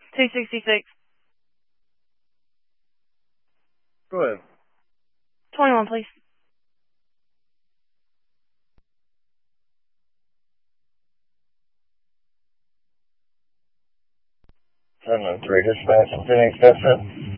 266. Go ahead. 21, please. Seven 3 dispatch, Phoenix, Texas.